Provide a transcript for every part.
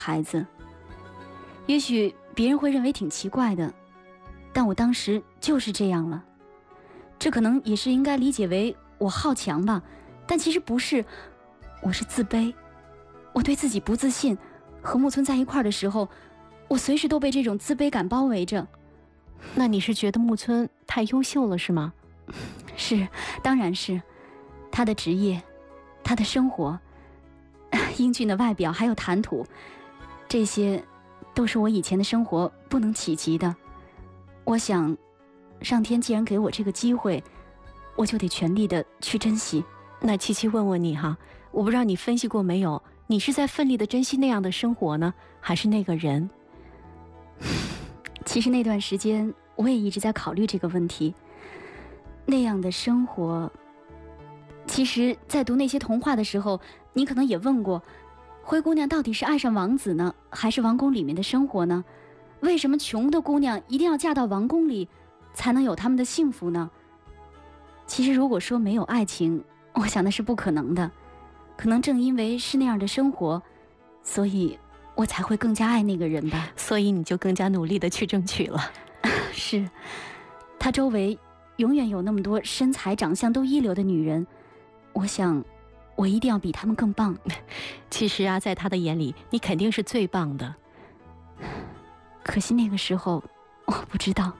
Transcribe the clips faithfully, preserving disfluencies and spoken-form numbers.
孩子。也许别人会认为挺奇怪的，但我当时就是这样了。这可能也是应该理解为我好强吧，但其实不是，我是自卑。我对自己不自信，和木村在一块儿的时候，我随时都被这种自卑感包围着。 那你是觉得木村太优秀了是吗？ 是，当然是。他的职业，他的生活，英俊的外表还有谈吐，这些都是我以前的生活不能企及的。我想，上天既然给我这个机会，我就得全力的去珍惜。 那七七问问你哈，我不知道你分析过没有，你是在奋力的珍惜那样的生活呢，还是那个人？ 其实那段时间我也一直在考虑这个问题。那样的生活，其实在读那些童话的时候，你可能也问过，灰姑娘到底是爱上王子呢，还是王宫里面的生活呢？为什么穷的姑娘一定要嫁到王宫里，才能有他们的幸福呢？其实如果说没有爱情，我想那是不可能的。可能正因为是那样的生活，所以我才会更加爱那个人吧。 所以你就更加努力的去争取了。 是，他周围永远有那么多身材长相都一流的女人，我想我一定要比她们更棒。 其实啊，在他的眼里你肯定是最棒的， 可惜那个时候我不知道。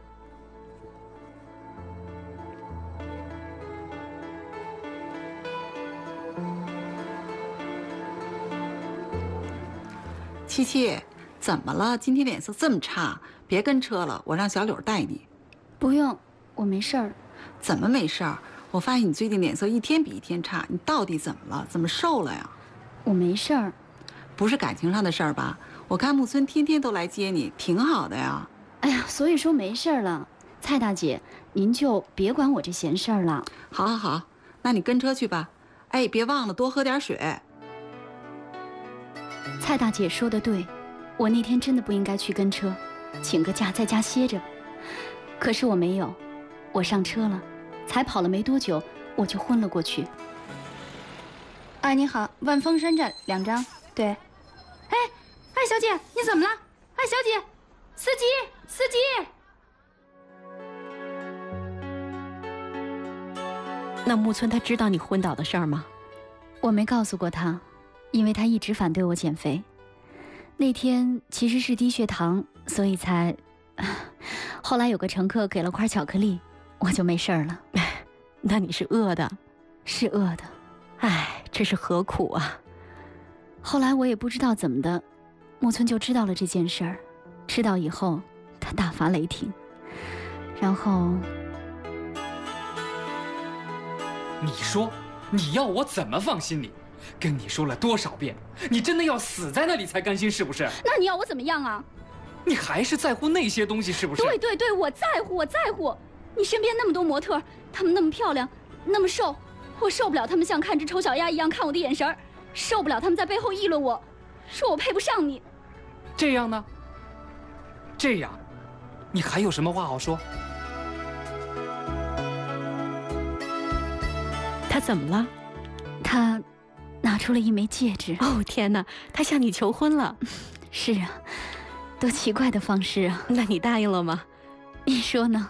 七七，怎么了？今天脸色这么差，别跟车了，我让小柳带你。 不用，我没事儿。 怎么没事儿？我发现你最近脸色一天比一天差，你到底怎么了？怎么瘦了呀？ 我没事儿。 不是感情上的事儿吧？我看木村天天都来接你，挺好的呀。 哎呀，所以说没事儿了。蔡大姐，您就别管我这闲事儿了。 好好好，那你跟车去吧。哎，别忘了多喝点水。 蔡大姐说的对，我那天真的不应该去跟车，请个假在家歇着。可是我没有，我上车了，才跑了没多久，我就昏了过去。 哎，你好，万峰山站两张。对。哎，哎，小姐，你怎么了？哎，小姐，司机，司机。 那木村他知道你昏倒的事儿吗？ 我没告诉过他，因为他一直反对我减肥。那天其实是低血糖，所以才……后来有个乘客给了块巧克力，我就没事儿了。 那你是饿的？ 是饿的。 唉，这是何苦啊！ 后来我也不知道怎么的，木村就知道了这件事儿。知道以后，他大发雷霆，然后…… 你说，你要我怎么放心你？跟你说了多少遍，你真的要死在那里才甘心是不是？ 那你要我怎么样啊？ 你还是在乎那些东西是不是？ 对对对，我在乎，我在乎。你身边那么多模特，她们那么漂亮，那么瘦，我受不了她们像看只丑小鸭一样看我的眼神儿，受不了她们在背后议论我，说我配不上你。 这样呢？这样，你还有什么话好说？ 他怎么了？ 他拿出了一枚戒指。 哦天哪，他向你求婚了？ 是啊，多奇怪的方式啊！ 那你答应了吗？ 你说呢？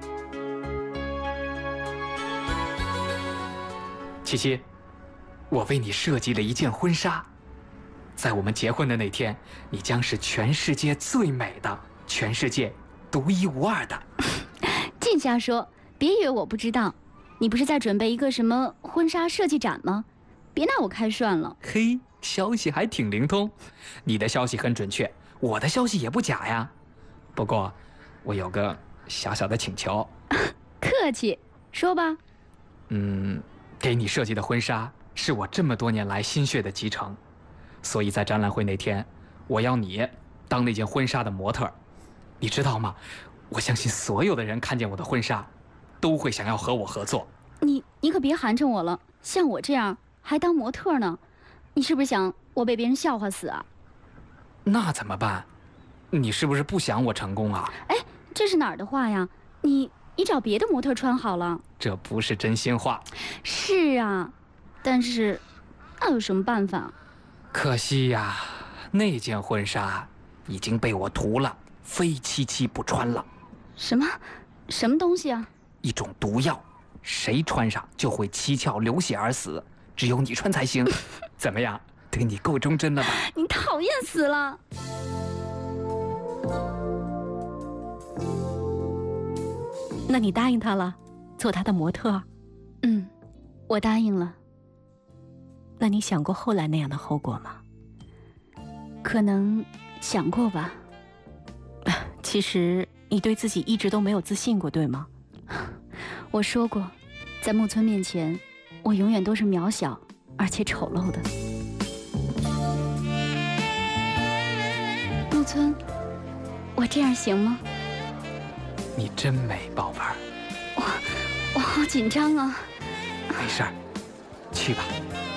七七，我为你设计了一件婚纱，在我们结婚的那天，你将是全世界最美的，全世界独一无二的。 净瞎说，别以为我不知道。你不是在准备一个什么婚纱设计展吗？别拿我开涮了。 嘿，消息还挺灵通，你的消息很准确，我的消息也不假呀。不过，我有个小小的请求。 客气，说吧。 嗯，给你设计的婚纱是我这么多年来心血的集成，所以在展览会那天，我要你当那件婚纱的模特。你知道吗？我相信所有的人看见我的婚纱，都会想要和我合作。 你你可别寒碜我了，像我这样还当模特呢，你是不是想我被别人笑话死啊？ 那怎么办？你是不是不想我成功啊？ 哎，这是哪儿的话呀？你你找别的模特穿好了。 这不是真心话。 是啊，但是那有什么办法？ 可惜呀， 那件婚纱已经被我涂了，非七七不穿了。 什么？什么东西啊？ 一种毒药，谁穿上就会七窍流血而死，只有你穿才行。怎么样？对你够忠贞了吧？ 你讨厌死了！ 那你答应他了，做他的模特？ 嗯，我答应了。 那你想过后来那样的后果吗？ 可能想过吧。 其实你对自己一直都没有自信过，对吗？ 我说过，在木村面前，我永远都是渺小而且丑陋的。木村，我这样行吗？ 你真美，宝贝儿。 我我好紧张啊！ 没事儿，去吧。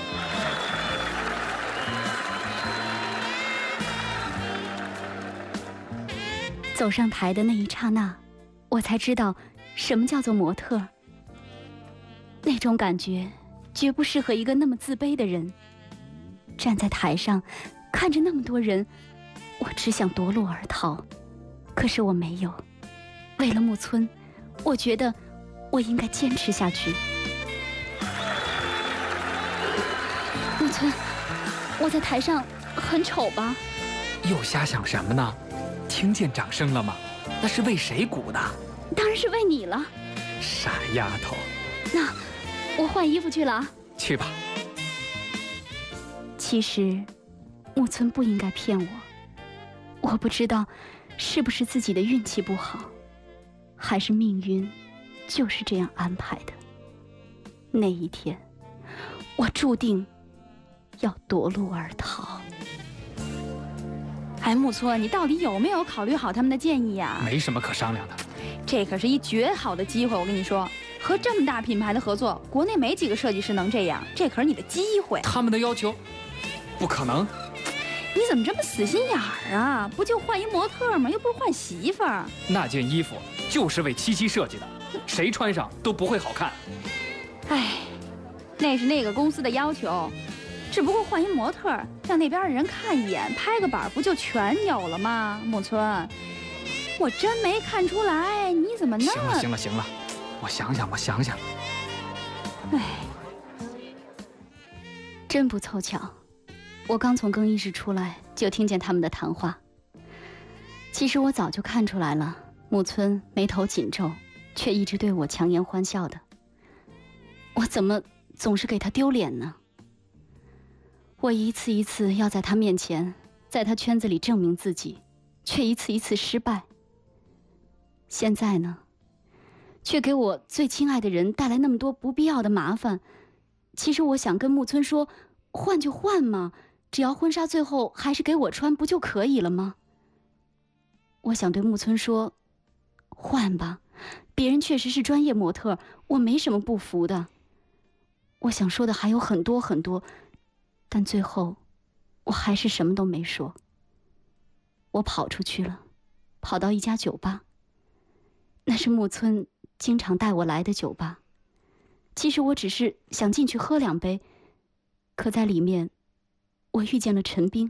走上台的那一刹那，我才知道什么叫做模特。那种感觉绝不适合一个那么自卑的人。站在台上，看着那么多人，我只想夺路而逃，可是我没有。为了木村，我觉得我应该坚持下去。木村，我在台上很丑吧？ 又瞎想什么呢？听见掌声了吗？那是为谁鼓的？ 当然是为你了。 傻丫头。 那我换衣服去了啊。 去吧。 其实木村不应该骗我，我不知道是不是自己的运气不好，还是命运就是这样安排的。那一天，我注定要夺路而逃。 哎，木村，你到底有没有考虑好他们的建议呀？ 没什么可商量的。 这可是一绝好的机会，我跟你说，和这么大品牌的合作，国内没几个设计师能这样，这可是你的机会。 他们的要求，不可能。 你怎么这么死心眼儿啊？不就换一模特吗？又不是换媳妇儿。 那件衣服就是为七七设计的，谁穿上都不会好看。 哎，那是那个公司的要求。只不过换一模特，让那边的人看一眼，拍个板，不就全有了吗？木村，我真没看出来，你怎么那…… 行了行了行了，我想想我想想。 哎， 真不凑巧，我刚从更衣室出来，就听见他们的谈话。其实我早就看出来了，木村眉头紧皱，却一直对我强颜欢笑的。我怎么总是给他丢脸呢？我一次一次要在他面前，在他圈子里证明自己，却一次一次失败。现在呢，却给我最亲爱的人带来那么多不必要的麻烦。其实我想跟木村说，换就换嘛，只要婚纱最后还是给我穿，不就可以了吗？我想对木村说，换吧，别人确实是专业模特，我没什么不服的。我想说的还有很多很多，但最后我还是什么都没说。我跑出去了，跑到一家酒吧，那是木村经常带我来的酒吧。其实我只是想进去喝两杯，可在里面我遇见了陈冰。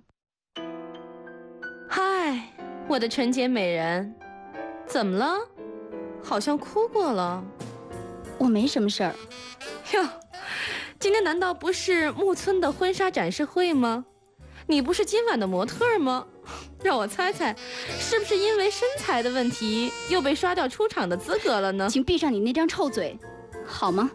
嗨，我的纯洁美人，怎么了？好像哭过了。 我没什么事儿。 哟，今天难道不是木村的婚纱展示会吗？你不是今晚的模特吗？让我猜猜，是不是因为身材的问题又被刷掉出场的资格了呢？ 请闭上你那张臭嘴，好吗？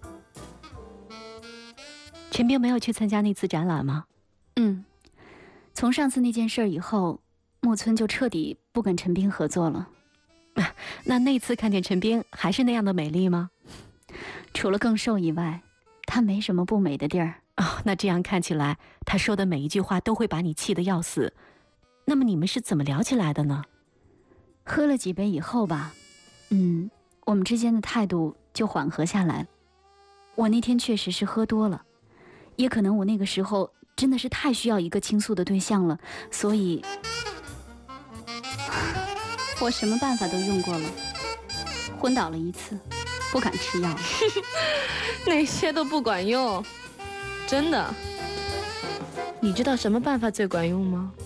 陈冰没有去参加那次展览吗？ 嗯，从上次那件事以后，木村就彻底不跟陈冰合作了。 那那次看见陈冰还是那样的美丽吗？ 除了更瘦以外，她没什么不美的地儿。 哦，那这样看起来，她说的每一句话都会把你气得要死。那么你们是怎么聊起来的呢？ 喝了几杯以后吧，嗯，我们之间的态度就缓和下来了。我那天确实是喝多了，也可能我那个时候真的是太需要一个倾诉的对象了，所以我什么办法都用过了，昏倒了一次，不敢吃药了。 那些都不管用，真的。你知道什么办法最管用吗？